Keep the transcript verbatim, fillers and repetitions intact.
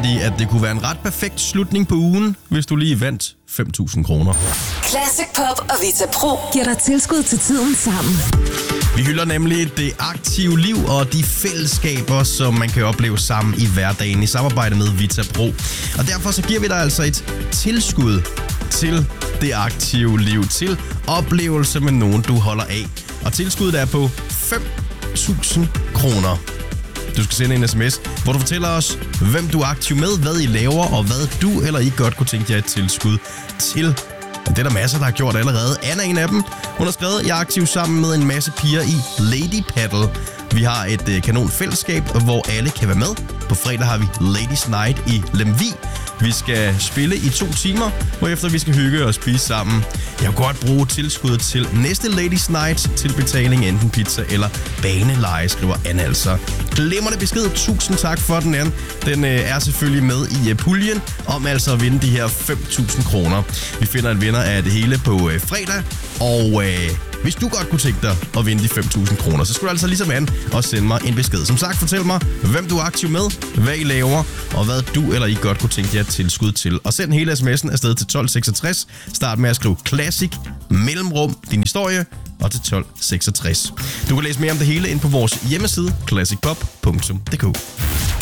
de, at det kunne være en ret perfekt slutning på ugen, hvis du lige vandt fem tusind kroner. Classic Pop og Vita Pro giver dig tilskud til tiden sammen. Vi hylder nemlig det aktive liv og de fællesskaber, som man kan opleve sammen i hverdagen i samarbejde med Vita Pro. Og derfor så giver vi dig altså et tilskud til det aktive liv, til oplevelse med nogen, du holder af. Og tilskuddet er på fem tusind kroner. Du skal sende en sms, hvor du fortæller os, hvem du er aktiv med, hvad I laver, og hvad du eller I godt kunne tænke jer et tilskud til. Det er der masser, der har gjort allerede. Anna er en af dem. Hun har skrevet, jeg er aktiv sammen med en masse piger i Lady Paddle. Vi har et øh, kanon fællesskab, hvor alle kan være med. På fredag har vi Ladies Night i Lemvig. Vi skal spille i to timer, hvorefter vi skal hygge og spise sammen. Jeg vil godt bruge tilskuddet til næste Ladies Night til betaling enten pizza eller baneleje, skriver Anna altså. Glimrende besked. Tusind tak for den, Anne. Den øh, er selvfølgelig med i øh, puljen om altså at vinde de her fem tusind kroner. Vi finder en vinder af det hele på øh, fredag, og øh, hvis du godt kunne tænke dig at vinde de fem tusind kroner, så skulle du altså ligesom Anne også sende mig en besked. Som sagt, fortæl mig, hvem du er aktiv med, hvad I laver, og hvad du eller I godt kunne tænke jer et tilskud til. Og send hele sms'en afsted til tolv seksogtres. Start med at skrive Classic, mellemrum, din historie, og til tolv seksogtres. Du kan læse mere om det hele ind på vores hjemmeside, classic pop punktum d k.